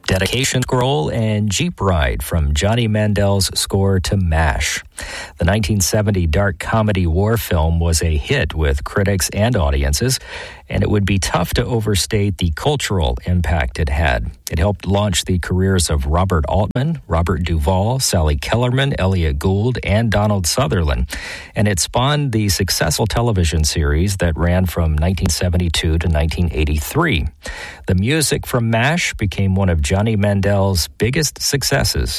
Dedication Scroll and Jeep Ride from Johnny Mandel's score to MASH. The 1970 dark comedy war film was a hit with critics and audiences, and it would be tough to overstate the cultural impact it had. It helped launch the careers of Robert Altman, Robert Duvall, Sally Kellerman, Elliott Gould, and Donald Sutherland, and it spawned the successful television series that ran from 1972 to 1983. The music from MASH became one of Johnny Mandel's biggest successes.